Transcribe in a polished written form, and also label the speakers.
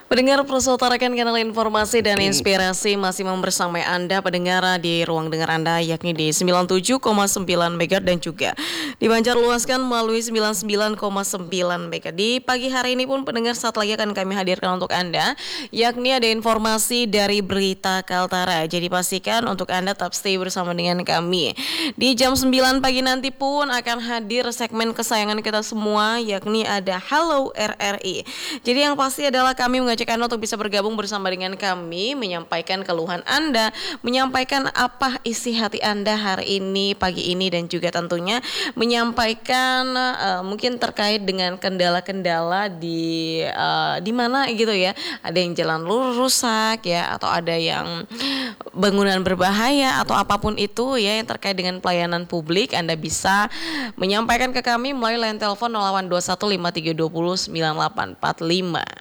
Speaker 1: Pendengar Pulsa utarakan kanal informasi dan inspirasi masih membersamai Anda pendengar di ruang dengar Anda yakni di 97,9 MHz dan juga dipancarluaskan melalui 99,9 MHz. Di pagi hari ini pun pendengar saat lagi akan kami hadirkan untuk Anda yakni ada informasi dari Berita Kaltara. Jadi pastikan untuk Anda tetap stay bersama dengan kami. Di jam 9 pagi nanti pun akan hadir segmen kesayangan kita semua yakni ada Halo RRI. Jadi yang pasti adalah kami mengajak Anda untuk bisa bergabung bersama dengan kami, menyampaikan keluhan Anda, menyampaikan apa isi hati Anda hari ini, pagi ini, dan juga tentunya menyampaikan mungkin terkait dengan kendala-kendala di mana gitu ya. Ada yang jalan lurus rusak ya, atau ada yang bangunan berbahaya atau apapun itu ya yang terkait dengan pelayanan publik. Anda bisa menyampaikan ke kami melalui line telepon 0821 5320 9845.